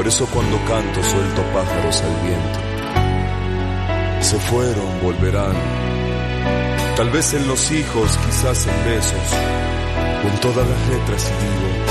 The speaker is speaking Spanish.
Por eso cuando canto suelto pájaros al viento. Se fueron, volverán. Tal vez en los hijos, quizás en besos, o en todas las letras, y digo: